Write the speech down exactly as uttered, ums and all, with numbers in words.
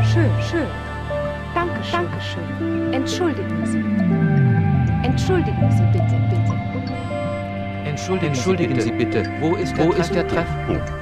schön, schön. Dankeschön, Dankeschön. Entschuldigen Sie. Entschuldigen Sie bitte, bitte. Entschuldigen, Entschuldigen Sie bitte. Wo ist der, Wo ist der Treffpunkt?